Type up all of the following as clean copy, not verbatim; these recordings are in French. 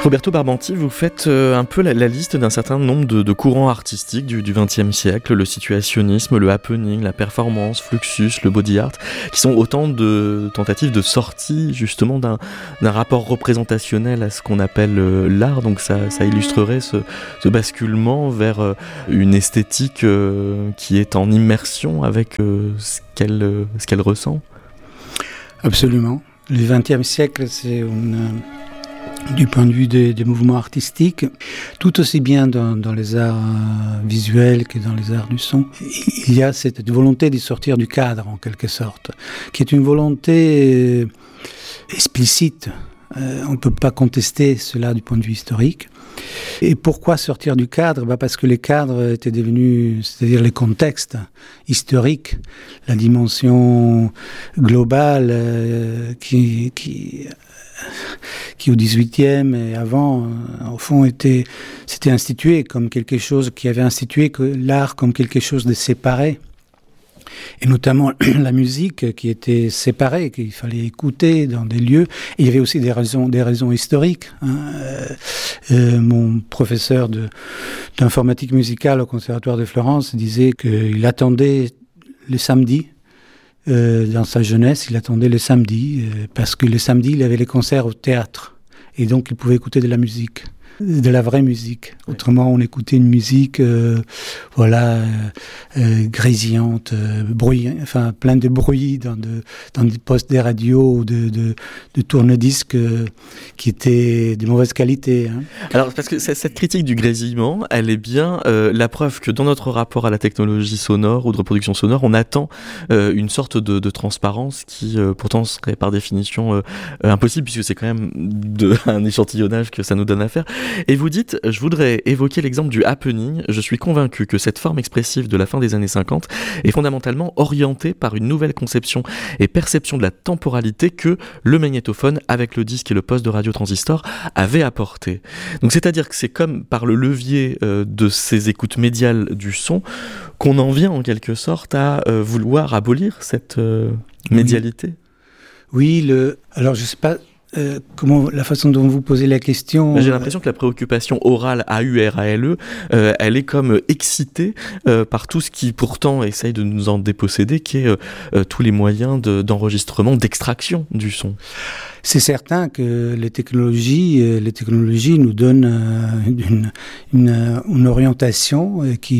Roberto Barbanti, vous faites un peu la liste d'un certain nombre de courants artistiques du XXe siècle, le situationnisme, le happening, la performance, Fluxus, le body art, qui sont autant de tentatives de sortie justement d'un rapport représentationnel à ce qu'on appelle l'art. Donc ça illustrerait ce basculement vers une esthétique qui est en immersion avec ce qu'elle ressent. Absolument. Le XXe siècle, c'est du point de vue des mouvements artistiques, tout aussi bien dans les arts visuels que dans les arts du son, il y a cette volonté de sortir du cadre, en quelque sorte, qui est une volonté explicite. On ne peut pas contester cela du point de vue historique. Et pourquoi sortir du cadre ? Parce que les cadres étaient devenus, c'est-à-dire les contextes historiques, la dimension globale qui au XVIIIe et avant, au fond, c'était institué comme quelque chose qui avait institué l'art comme quelque chose de séparé. Et notamment la musique qui était séparée, qu'il fallait écouter dans des lieux. Et il y avait aussi des raisons historiques. Mon professeur d'informatique musicale au Conservatoire de Florence disait qu'il attendait le samedi. Dans sa jeunesse, il attendait le samedi, parce que le samedi, il avait les concerts au théâtre. Et donc, il pouvait écouter de la musique. De la vraie musique. Autrement, on écoutait une musique, grésillante, plein de bruit dans des postes des radios ou de tourne-disques qui étaient de mauvaise qualité. Hein. Alors, parce que cette critique du grésillement, elle est bien la preuve que dans notre rapport à la technologie sonore ou de reproduction sonore, on attend une sorte de transparence qui, pourtant, serait par définition impossible, puisque c'est quand même un échantillonnage que ça nous donne à faire. Et vous dites, je voudrais évoquer l'exemple du happening. Je suis convaincu que cette forme expressive de la fin des années 50 est fondamentalement orientée par une nouvelle conception et perception de la temporalité que le magnétophone, avec le disque et le poste de radio-transistor, avait apporté. Donc c'est-à-dire que c'est comme par le levier de ces écoutes médiales du son qu'on en vient en quelque sorte à vouloir abolir cette médialité. Oui, alors je sais pas... comment la façon dont vous posez la question... J'ai l'impression que la préoccupation orale AURALE, elle est comme excitée par tout ce qui pourtant essaye de nous en déposséder, qui est tous les moyens d'enregistrement, d'extraction du son. C'est certain que les technologies nous donnent une orientation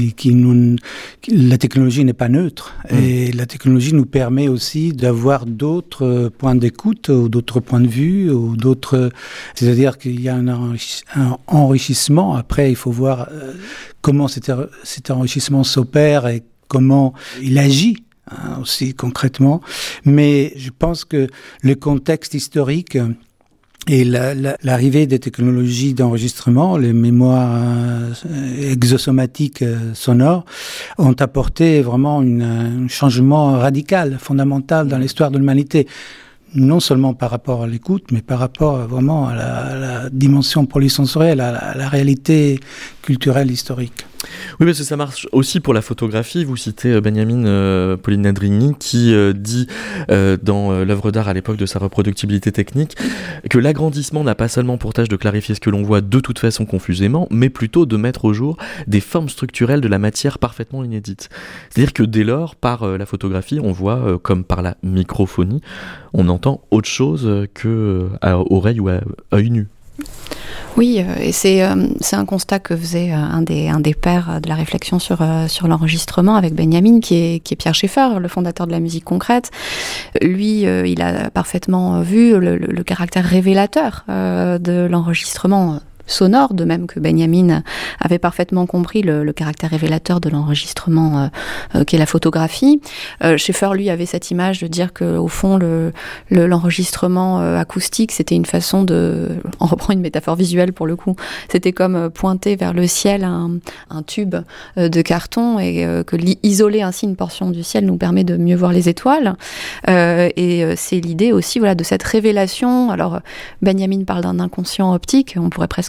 la technologie n'est pas neutre. Et la technologie nous permet aussi d'avoir d'autres points d'écoute ou d'autres points de vue ou c'est-à-dire qu'il y a un enrichissement. Après, il faut voir comment cet enrichissement s'opère et comment il agit. Aussi concrètement, mais je pense que le contexte historique et l'arrivée des technologies d'enregistrement, les mémoires exosomatiques sonores, ont apporté vraiment un changement radical, fondamental dans l'histoire de l'humanité. Non seulement par rapport à l'écoute, mais par rapport vraiment à la dimension polysensorielle, à la réalité culturelle historique. Oui, parce que ça marche aussi pour la photographie. Vous citez Benjamin Pollinadrini qui dit dans l'œuvre d'art à l'époque de sa reproductibilité technique que l'agrandissement n'a pas seulement pour tâche de clarifier ce que l'on voit de toute façon confusément, mais plutôt de mettre au jour des formes structurelles de la matière parfaitement inédites. C'est-à-dire que dès lors, par la photographie, on voit, comme par la microphonie, on entend autre chose que à oreille ou à œil nu. Oui, et c'est un constat que faisait un des pères de la réflexion sur l'enregistrement avec Benjamin, qui est Pierre Schaeffer, le fondateur de la musique concrète. Lui, il a parfaitement vu le caractère révélateur de l'enregistrement sonore, de même que Benjamin avait parfaitement compris le caractère révélateur de l'enregistrement qu'est la photographie. Schaeffer, lui, avait cette image de dire que, au fond, l'enregistrement acoustique, c'était une façon on reprend une métaphore visuelle pour le coup, c'était comme pointer vers le ciel un tube de carton et que isoler ainsi une portion du ciel nous permet de mieux voir les étoiles. Et c'est l'idée aussi, de cette révélation. Alors, Benjamin parle d'un inconscient optique, on pourrait presque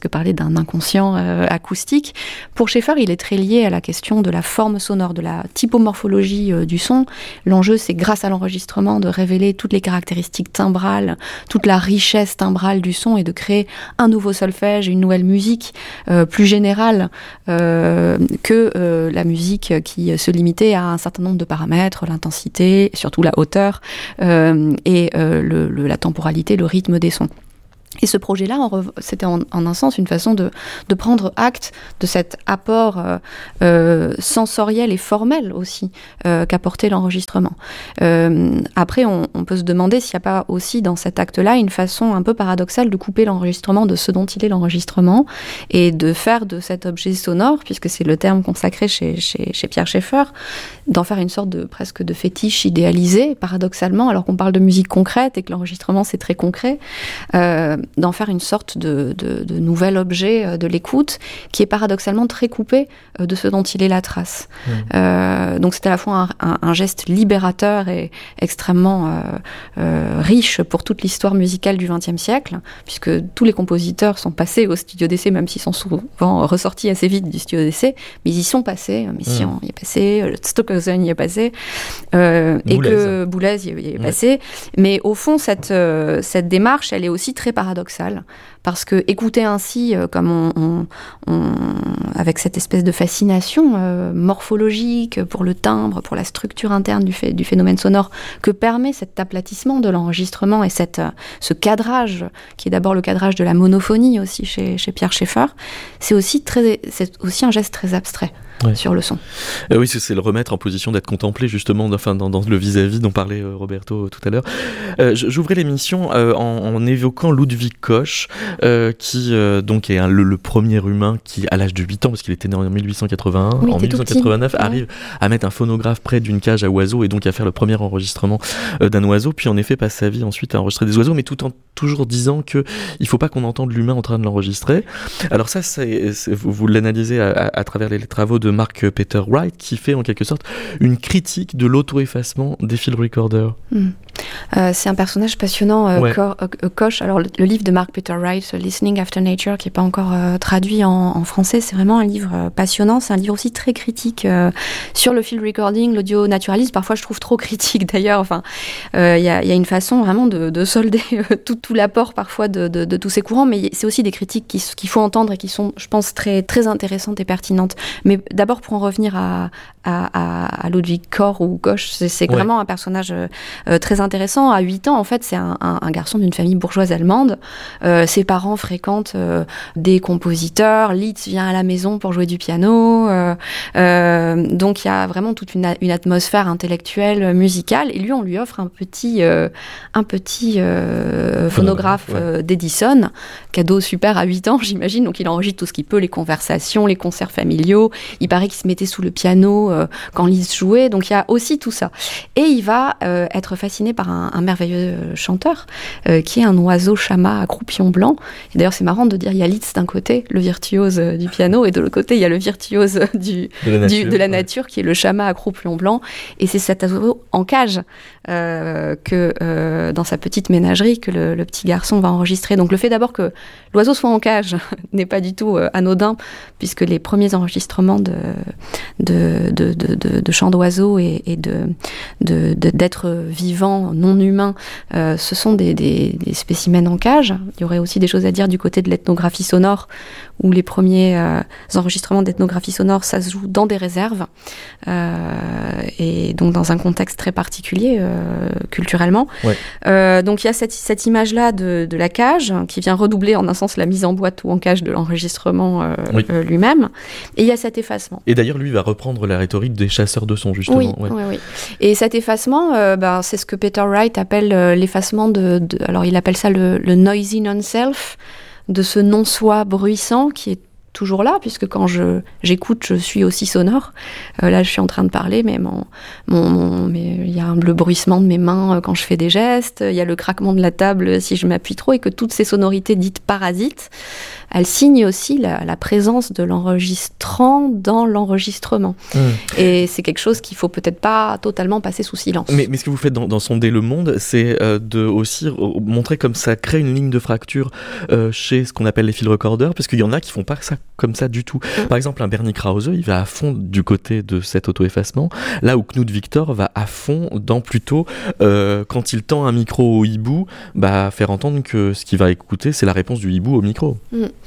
presque parler d'un inconscient acoustique. Pour Schaeffer, il est très lié à la question de la forme sonore, de la typomorphologie du son. L'enjeu, c'est grâce à l'enregistrement de révéler toutes les caractéristiques timbrales, toute la richesse timbrale du son et de créer un nouveau solfège, une nouvelle musique plus générale que la musique qui se limitait à un certain nombre de paramètres, l'intensité, surtout la hauteur et la temporalité, le rythme des sons. Et ce projet-là, c'était en un sens une façon de prendre acte de cet apport sensoriel et formel aussi qu'apportait l'enregistrement. Après, on peut se demander s'il n'y a pas aussi dans cet acte-là une façon un peu paradoxale de couper l'enregistrement de ce dont il est l'enregistrement et de faire de cet objet sonore, puisque c'est le terme consacré chez Pierre Schaeffer, d'en faire une sorte presque de fétiche idéalisé, paradoxalement, alors qu'on parle de musique concrète et que l'enregistrement c'est très concret. D'en faire une sorte de nouvel objet de l'écoute qui est paradoxalement très coupé de ce dont il est la trace. Donc c'est à la fois un geste libérateur et extrêmement riche pour toute l'histoire musicale du XXe siècle, puisque tous les compositeurs sont passés au studio d'essai, même s'ils sont souvent ressortis assez vite du studio d'essai, mais ils y sont passés. Messiaen y est passé, Stockhausen y est passé, et que Boulez y est passé. Mais au fond, cette démarche, elle est aussi très paradoxale, parce que écouter ainsi, comme avec cette espèce de fascination morphologique pour le timbre, pour la structure interne du phénomène sonore que permet cet aplatissement de l'enregistrement et ce cadrage, qui est d'abord le cadrage de la monophonie aussi chez Pierre Schaeffer, c'est aussi un geste très abstrait. Sur le son. Oui, c'est le remettre en position d'être contemplé, justement, dans le vis-à-vis dont parlait Roberto tout à l'heure. J'ouvrais l'émission en évoquant Ludwig Koch, qui donc est le premier humain qui, à l'âge de 8 ans, parce qu'il était né en 1881, en 1889, arrive à mettre un phonographe près d'une cage à oiseaux et donc à faire le premier enregistrement d'un oiseau, puis en effet passe sa vie ensuite à enregistrer des oiseaux, mais tout en toujours disant qu'il ne faut pas qu'on entende l'humain en train de l'enregistrer. Alors ça, vous l'analysez à travers les travaux de Mark Peter Wright, qui fait en quelque sorte une critique de l'auto-effacement des field recorders. C'est un personnage passionnant, Koch. Alors le livre de Mark Peter Wright, Listening After Nature, qui n'est pas encore traduit en français, c'est vraiment un livre passionnant. C'est un livre aussi très critique sur le field recording, l'audio naturalisme. Parfois, je trouve trop critique d'ailleurs. Enfin, y a une façon vraiment de solder tout l'apport parfois de tous ces courants, mais c'est aussi des critiques qu'il faut entendre et qui sont, je pense, très, très intéressantes et pertinentes. Mais d'abord, pour en revenir à Ludwig Koch ou Koch, c'est vraiment un personnage très intéressant. À 8 ans, en fait, c'est un garçon d'une famille bourgeoise allemande. Ses parents fréquentent des compositeurs. Liszt vient à la maison pour jouer du piano. Donc, il y a vraiment toute une atmosphère intellectuelle, musicale. Et lui, on lui offre un petit phonographe d'Edison. Cadeau super à 8 ans, j'imagine. Donc, il enregistre tout ce qu'il peut, les conversations, les concerts familiaux. Il paraît qu'il se mettait sous le piano quand Liszt jouait. Donc, il y a aussi tout ça. Et il va être fasciné par un merveilleux chanteur qui est un oiseau chamat à croupion blanc. Et d'ailleurs, c'est marrant de dire il y a Liszt d'un côté, le virtuose du piano, et de l'autre côté, il y a le virtuose de la nature qui est le chamat à croupion blanc. Et c'est cet oiseau en cage que dans sa petite ménagerie que le petit garçon va enregistrer. Donc le fait d'abord que l'oiseau soit en cage n'est pas du tout anodin, puisque les premiers enregistrements de chants d'oiseaux et d'êtres vivants, non humains, ce sont des spécimens en cage. Il y aurait aussi des choses à dire du côté de l'ethnographie sonore, où les premiers enregistrements d'ethnographie sonore, ça se joue dans des réserves, et donc dans un contexte très particulier culturellement. Ouais. Donc il y a cette image-là de la cage, qui vient redoubler en un sens la mise en boîte ou en cage de l'enregistrement lui-même, et il y a cet effacement. Et d'ailleurs, lui va reprendre la rhétorique des chasseurs de sons, justement. Oui. Et cet effacement, c'est ce que Peter Wright appelle l'effacement alors il appelle ça le noisy non-self, de ce non-soi bruissant qui est toujours là, puisque quand j'écoute, je suis aussi sonore. Là, je suis en train de parler, mais il y a le bruissement de mes mains quand je fais des gestes, il y a le craquement de la table si je m'appuie trop, et que toutes ces sonorités dites parasites, elles signent aussi la présence de l'enregistrant dans l'enregistrement. Et c'est quelque chose qu'il faut peut-être pas totalement passer sous silence. Mais ce que vous faites dans Sonder le monde, c'est de aussi montrer comme ça crée une ligne de fracture chez ce qu'on appelle les field recorders, parce qu'il y en a qui font pas ça comme ça du tout. Par exemple, un Bernie Krause, il va à fond du côté de cet auto-effacement, là où Knut Victor va à fond dans plutôt quand il tend un micro au hibou, faire entendre que ce qu'il va écouter, c'est la réponse du hibou au micro.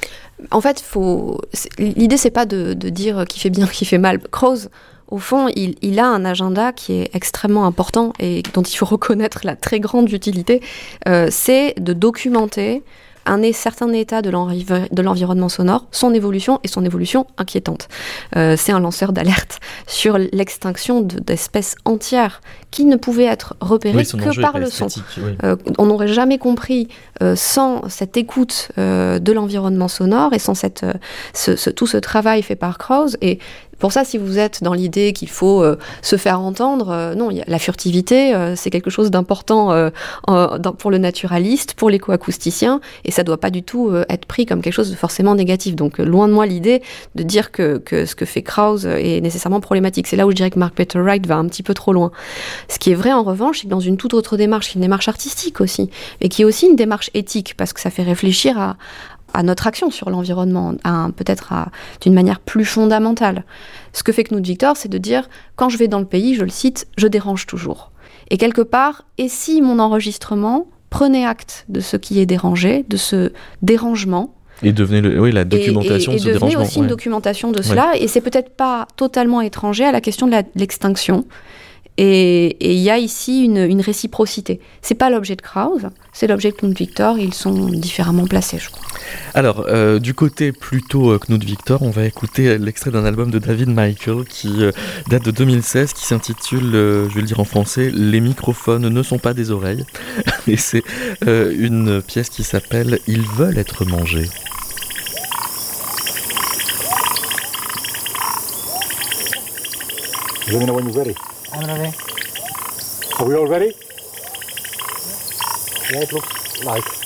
En fait, l'idée, c'est pas de dire qui fait bien, qui fait mal. Krause, au fond, il a un agenda qui est extrêmement important et dont il faut reconnaître la très grande utilité. C'est de documenter un certain état de l'environnement sonore, son évolution et son évolution inquiétante. C'est un lanceur d'alerte sur l'extinction d'espèces entières qui ne pouvaient être repérées que par le son. On n'aurait jamais compris sans cette écoute de l'environnement sonore et sans tout ce travail fait par Krause. Et pour ça, si vous êtes dans l'idée qu'il faut se faire entendre, non, la furtivité, c'est quelque chose d'important pour le naturaliste, pour l'écoacousticien, et ça ne doit pas du tout être pris comme quelque chose de forcément négatif. Donc, loin de moi l'idée de dire que ce que fait Krause est nécessairement problématique. C'est là où je dirais que Mark Peter Wright va un petit peu trop loin. Ce qui est vrai, en revanche, c'est que dans une toute autre démarche, qui est une démarche artistique aussi, mais qui est aussi une démarche éthique, parce que ça fait réfléchir à notre action sur l'environnement, peut-être d'une manière plus fondamentale. Ce que fait Knut Victor, c'est de dire, quand je vais dans le pays, je le cite, je dérange toujours. Et quelque part, et si mon enregistrement prenait acte de ce qui est dérangé, de ce dérangement, et devenait la documentation de ce dérangement. Et devenait aussi une documentation de cela, et c'est peut-être pas totalement étranger à la question de l'extinction. Et il y a ici une réciprocité. C'est pas l'objet de Krause, c'est l'objet de Knut Victor, et ils sont différemment placés, je crois. Alors, du côté plutôt Knut Victor, on va écouter l'extrait d'un album de David Michael qui date de 2016, qui s'intitule, je vais le dire en français, « Les microphones ne sont pas des oreilles ». Et c'est une pièce qui s'appelle « Ils veulent être mangés ». Let me know when you're ready. I'm ready. Are we all ready? Yeah, it looks like.